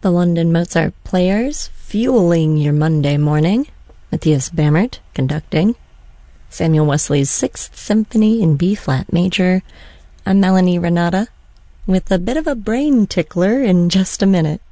The London Mozart Players, fueling your Monday morning. Matthias Bammert, conducting. Samuel Wesley's Sixth Symphony in B-flat major. I'm Melanie Renata, with a bit of a brain tickler in just a minute.